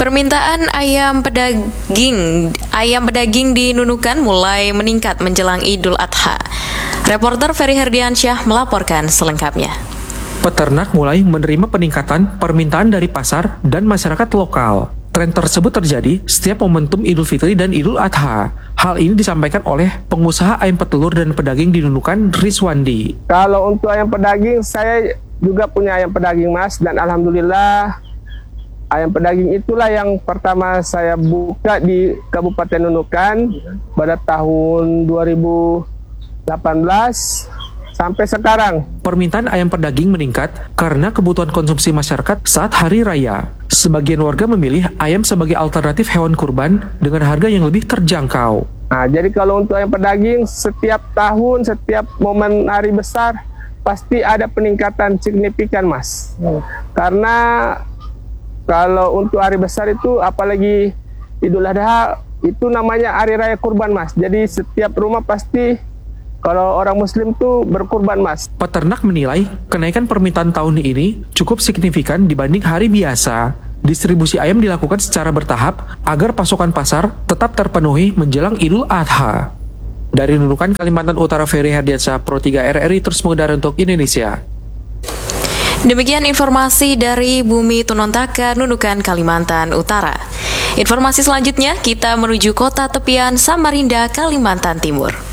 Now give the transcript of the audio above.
Permintaan ayam pedaging di Nunukan mulai meningkat menjelang Idul Adha. Reporter Ferry Herdiansyah melaporkan selengkapnya. Peternak mulai menerima peningkatan permintaan dari pasar dan masyarakat lokal. Tren tersebut terjadi setiap momentum Idul Fitri dan Idul Adha. Hal ini disampaikan oleh pengusaha ayam petelur dan pedaging di Nunukan, Rizwandi. Kalau untuk ayam pedaging, saya juga punya ayam pedaging, Mas, dan alhamdulillah ayam pedaging itulah yang pertama saya buka di Kabupaten Nunukan pada tahun 2018 sampai sekarang. Permintaan ayam pedaging meningkat karena kebutuhan konsumsi masyarakat saat hari raya. Sebagian warga memilih ayam sebagai alternatif hewan kurban dengan harga yang lebih terjangkau. Nah, jadi kalau untuk ayam pedaging, setiap tahun, setiap momen hari besar, pasti ada peningkatan signifikan, Mas. Karena kalau untuk hari besar itu, apalagi Idul Adha, itu namanya hari raya kurban, Mas. Jadi setiap rumah pasti kalau orang Muslim tuh berkurban, Mas. Peternak menilai kenaikan permintaan tahun ini cukup signifikan dibanding hari biasa. Distribusi ayam dilakukan secara bertahap agar pasokan pasar tetap terpenuhi menjelang Idul Adha. Dari Nunukan, Kalimantan Utara, Ferry Herdiansyah, Pro 3 RRI terus mengudara untuk Indonesia. Demikian informasi dari Bumi Tunontaka, Nunukan, Kalimantan Utara. Informasi selanjutnya kita menuju kota tepian Samarinda, Kalimantan Timur.